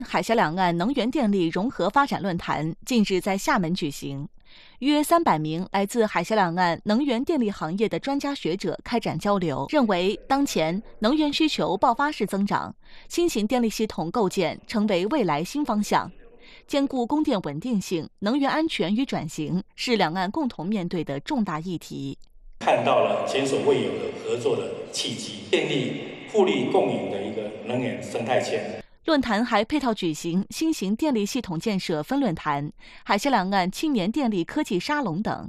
海峡两岸能源电力融合发展论坛近日在厦门举行，约300名来自海峡两岸能源电力行业的专家学者开展交流，认为当前能源需求爆发式增长，新型电力系统构建成为未来新方向。兼顾供电稳定性、能源安全与转型是两岸共同面对的重大议题。 看到了前所未有的合作的契机，建立互利共赢的一个能源生态圈。 论坛还配套举行新型电力系统建设分论坛、海峡两岸青年电力科技沙龙等。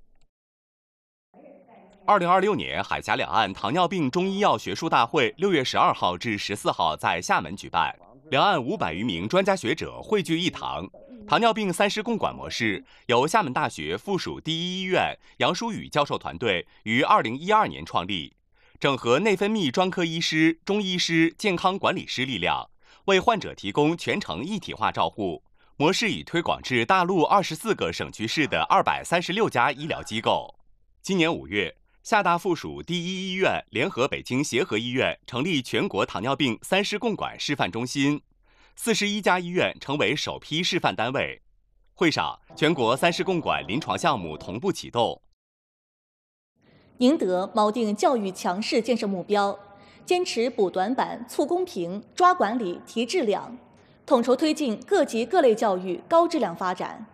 2026年海峡两岸糖尿病中医药学术大会6月12号至14号在厦门举办，两岸500余名专家学者汇聚一堂。糖尿病3师共管模式由厦门大学附属第一医院杨淑宇教授团队于2012年创立，整合内分泌专科医师、中医师、健康管理师力量，为患者提供全程一体化照护。模式已推广至大陆24个省区市的236家医疗机构。今年5月，厦大附属第一医院联合北京协和医院成立全国糖尿病3师共管示范中心，41家医院成为首批示范单位。会上，全国3师共管临床项目同步启动。 宁德锚定教育强势建设目标，坚持补短板、促公平、抓管理、提质量，统筹推进各级各类教育高质量发展。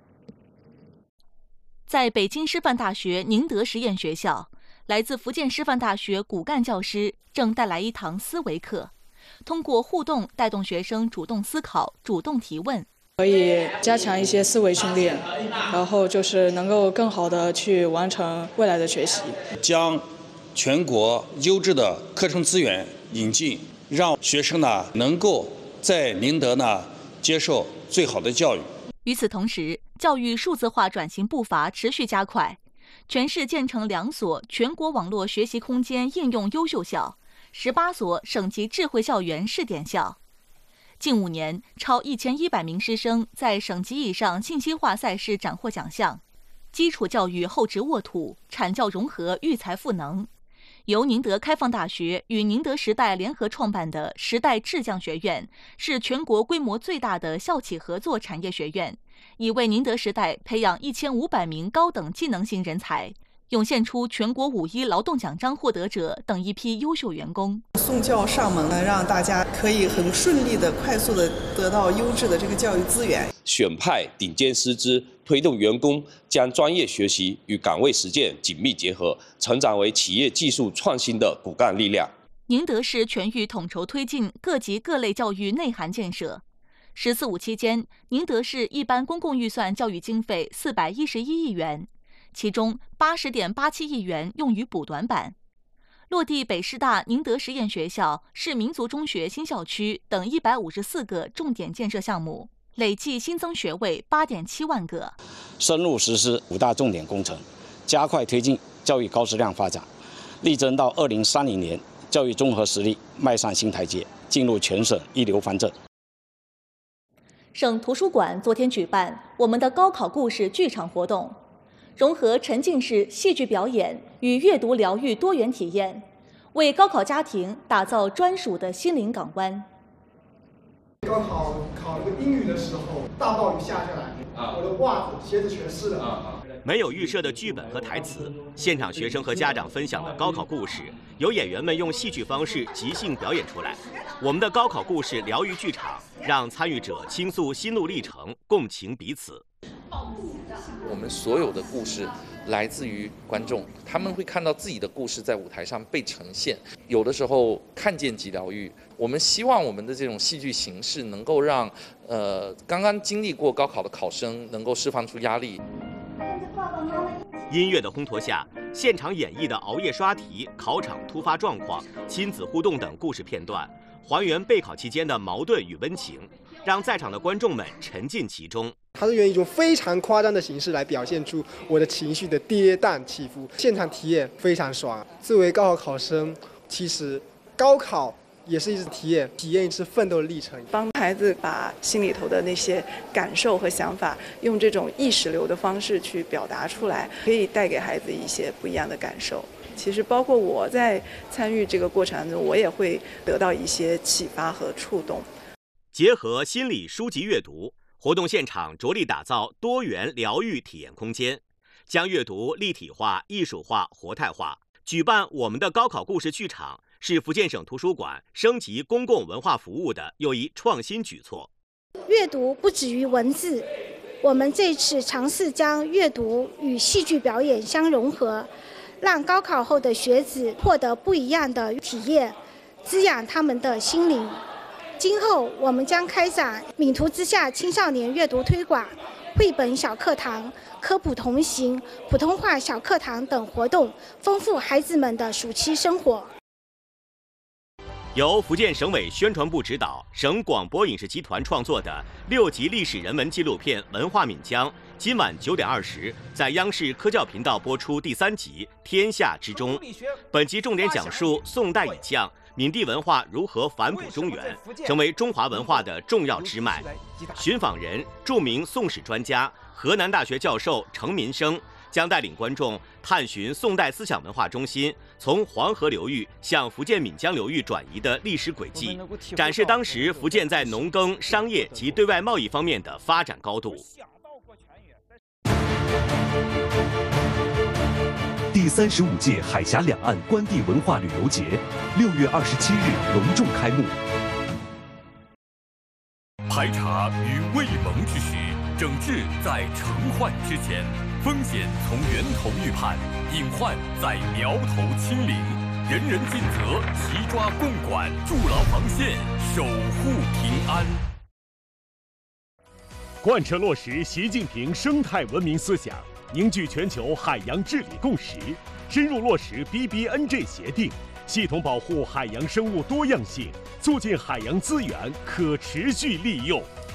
在北京师范大学宁德实验学校，来自福建师范大学骨干教师正带来一堂思维课，通过互动带动学生主动思考、主动提问， 可以加强一些思维训练，然后就是能够更好的去完成未来的学习。 将全国优质的课程资源引进，让学生呢能够在宁德呢接受最好的教育。 与此同时，教育数字化转型步伐持续加快，全市建成2所全国网络学习空间应用优秀校，18所省级智慧校园试点校。近5年，超1100名师生在省级以上信息化赛事斩获奖项。基础教育厚植沃土，产教融合育才赋能。由宁德开放大学与宁德时代联合创办的时代智匠学院，是全国规模最大的校企合作产业学院，已为宁德时代培养1500名高等技能型人才，涌现出全国5·1劳动奖章获得者等一批优秀员工。 送教上门呢，让大家可以很顺利的、快速的得到优质的这个教育资源。 选派顶尖师资，推动员工将专业学习与岗位实践紧密结合，成长为企业技术创新的骨干力量。 宁德市全域统筹推进各级各类教育内涵建设。“14·5”期间，宁德市一般公共预算教育经费411亿元，其中80.87亿元用于补短板。落地北师大宁德实验学校、市民族中学新校区等154个重点建设项目，累计新增学位8.7万个。 深入实施5大重点工程，加快推进教育高质量发展，力争到2030年教育综合实力迈上新台阶，进入全省一流方阵。 省图书馆昨天举办我们的高考故事剧场活动，融合沉浸式戏剧表演与阅读疗愈多元体验，为高考家庭打造专属的心灵港湾。 高考考那个英语的时候，大暴雨下下来，我的袜子、鞋子全湿了。 没有预设的剧本和台词，现场学生和家长分享的高考故事，由演员们用戏剧方式即兴表演出来。我们的高考故事疗愈剧场，让参与者倾诉心路历程，共情彼此。 我们所有的故事来自于观众，他们会看到自己的故事在舞台上被呈现。有的时候看见即疗愈，我们希望我们的这种戏剧形式能够让刚刚经历过高考的考生能够释放出压力。 音乐的烘托下，现场演绎的熬夜刷题、考场突发状况、亲子互动等故事片段，还原备考期间的矛盾与温情，让在场的观众们沉浸其中。 它是用一种非常夸张的形式来表现出我的情绪的跌宕起伏，现场体验非常爽。作为高考考生，其实高考也是一次体验一次奋斗的历程， 帮孩子把心里头的那些感受和想法，用这种意识流的方式去表达出来，可以带给孩子一些不一样的感受。其实包括我在参与这个过程中，我也会得到一些启发和触动。 结合心理书籍阅读，活动现场着力打造多元疗愈体验空间，将阅读立体化、艺术化、活态化。举办我们的高考故事剧场是福建省图书馆升级公共文化服务的又一创新举措。 阅读不止于文字，我们这次尝试将阅读与戏剧表演相融合，让高考后的学子获得不一样的体验，滋养他们的心灵。今后我们将开展闽图之下青少年阅读推广、绘本小课堂、科普同行、普通话小课堂等活动，丰富孩子们的暑期生活。 由福建省委宣传部指导、省广播影视集团创作的6集历史人文纪录片《文化闽江》，今晚9点20在央视科教频道播出第3集《天下之中》。本集重点讲述宋代以降闽地文化如何反哺中原，成为中华文化的重要支脉。寻访人、著名宋史专家、河南大学教授程民生将带领观众探寻宋代思想文化中心从黄河流域向福建闽江流域转移的历史轨迹，展示当时福建在农耕、商业及对外贸易方面的发展高度。 第35届海峡两岸关地文化旅游节6月27日隆重开幕。 排查于未萌之时，整治在成患之前，风险从源头预判，隐患在苗头清零，人人尽责，齐抓共管，筑牢防线，守护平安。 贯彻落实习近平生态文明思想，凝聚全球海洋治理共识，深入落实 BBNJ 协定，系统保护海洋生物多样性，促进海洋资源可持续利用。